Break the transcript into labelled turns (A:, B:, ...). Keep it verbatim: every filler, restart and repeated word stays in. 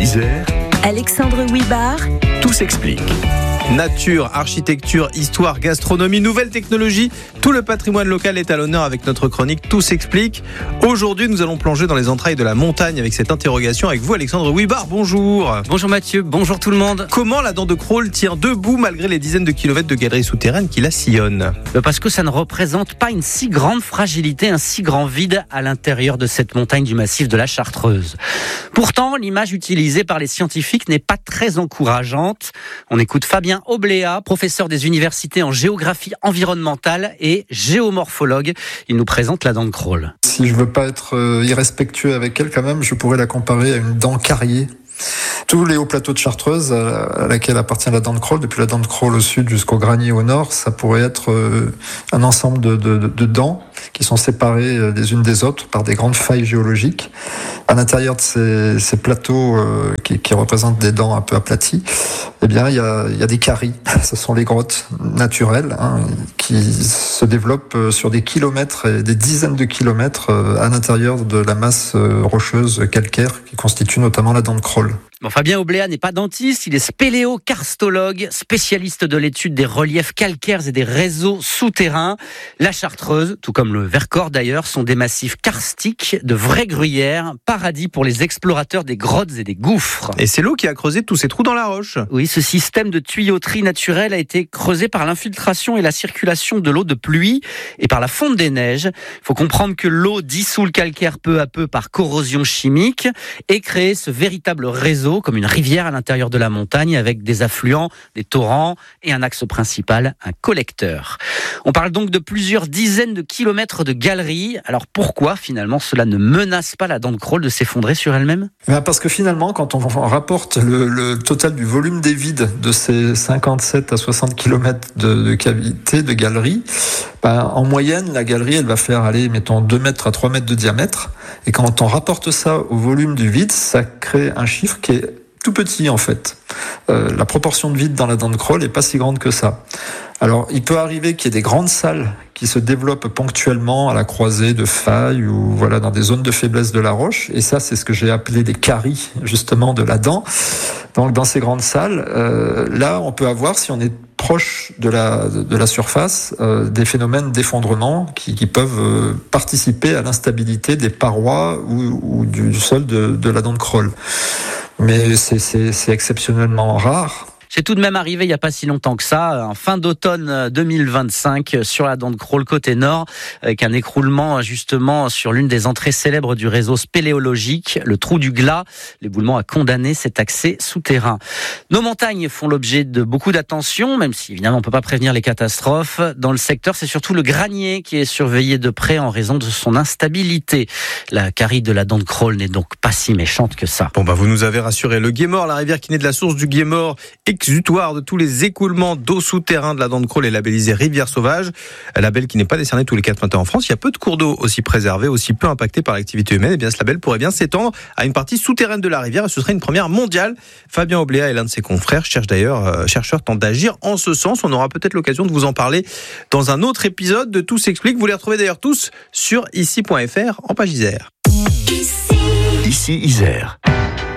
A: Isère,
B: Alexandre Huybard,
A: tout s'explique.
C: Nature, architecture, histoire, gastronomie, nouvelles technologies, tout le patrimoine local est à l'honneur avec notre chronique Tout s'explique. Aujourd'hui, nous allons plonger dans les entrailles de la montagne avec cette interrogation avec vous, Alexandre Huybard. Bonjour.
D: Bonjour Mathieu, bonjour tout le monde.
C: Comment la dent de Crolles tient debout malgré les dizaines de kilomètres de galeries souterraines qui la sillonnent ?
D: Parce que ça ne représente pas une si grande fragilité, un si grand vide à l'intérieur de cette montagne du massif de la Chartreuse. Pourtant, l'image utilisée par les scientifiques n'est pas très encourageante. On écoute Fabien Obléa, professeur des universités en géographie environnementale et géomorphologue. Il nous présente la dent de Crolles.
E: Si je veux pas être euh, irrespectueux avec elle, quand même, je pourrais la comparer à une dent carriée. Tous les hauts plateaux de Chartreuse, à laquelle appartient la dent de Crolles, depuis la dent de Crolles au sud jusqu'au Granier au nord, ça pourrait être euh, un ensemble de, de, de dents qui sont séparées des unes des autres par des grandes failles géologiques. À l'intérieur de ces, ces plateaux euh, qui, qui représentent des dents un peu aplaties, eh bien, il y a, il y a des caries. Ce sont les grottes naturelles hein, qui se développent sur des kilomètres et des dizaines de kilomètres à l'intérieur de la masse rocheuse calcaire qui constitue notamment la dent de Crolles.
D: Bon, Fabien Obléa n'est pas dentiste, il est spéléokarstologue, spécialiste de l'étude des reliefs calcaires et des réseaux souterrains. La Chartreuse, tout comme le Vercors d'ailleurs, sont des massifs karstiques, de vraies gruyères, paradis pour les explorateurs des grottes et des gouffres.
C: Et c'est l'eau qui a creusé tous ces trous dans la roche.
D: Oui, ce système de tuyauterie naturelle a été creusé par l'infiltration et la circulation de l'eau de pluie et par la fonte des neiges. Il faut comprendre que l'eau dissout le calcaire peu à peu par corrosion chimique et crée ce véritable réseau comme une rivière à l'intérieur de la montagne avec des affluents, des torrents et un axe principal, un collecteur. On parle donc de plusieurs dizaines de kilomètres de galeries. Alors pourquoi finalement cela ne menace pas la dent de Crolles de s'effondrer sur elle-même ?
E: Parce que finalement, quand on rapporte le, le total du volume des vides de ces cinquante-sept à soixante kilomètres de, de cavité, de galerie, ben, en moyenne, la galerie, elle va faire aller, mettons, deux mètres à trois mètres de diamètre. Et quand on rapporte ça au volume du vide, ça crée un chiffre qui est tout petit en fait. Euh, la proportion de vide dans la dent de Crolles n'est pas si grande que ça. Alors, il peut arriver qu'il y ait des grandes salles qui se développent ponctuellement à la croisée de failles ou voilà dans des zones de faiblesse de la roche. Et ça, c'est ce que j'ai appelé des caries justement de la dent. Donc, dans ces grandes salles, euh, là, on peut avoir, si on est proche de la de la surface, euh, des phénomènes d'effondrement qui, qui peuvent euh, participer à l'instabilité des parois ou, ou du sol de, de la dent de Crolles. Mais c'est, c'est, c'est exceptionnellement rare.
D: C'est tout de même arrivé il n'y a pas si longtemps que ça, en fin d'automne deux mille vingt-cinq, sur la dent de Crolles côté nord, avec un écroulement justement sur l'une des entrées célèbres du réseau spéléologique, le trou du Glas. L'éboulement a condamné cet accès souterrain. Nos montagnes font l'objet de beaucoup d'attention, même si évidemment on ne peut pas prévenir les catastrophes. Dans le secteur, c'est surtout le Granier qui est surveillé de près en raison de son instabilité. La carie de la dent de Crolles n'est donc pas si méchante que ça.
C: Bon bah vous nous avez rassuré. Le Guémort, la rivière qui naît de la source du Guémort, exutoire de tous les écoulements d'eau souterrain de la dent de Crolles est labellisé rivière sauvage, label qui n'est pas décerné tous les quatre matins en France. Il y a peu de cours d'eau aussi préservés, aussi peu impactés par l'activité humaine. Et bien ce label pourrait bien s'étendre à une partie souterraine de la rivière et ce serait une première mondiale. Fabien Obléa et l'un de ses confrères cherchent d'ailleurs, euh, chercheurs tentent d'agir en ce sens. On aura peut-être l'occasion de vous en parler dans un autre épisode de Tout s'explique. Vous les retrouvez d'ailleurs tous sur ici point f r en page Isère.
A: Ici Isère.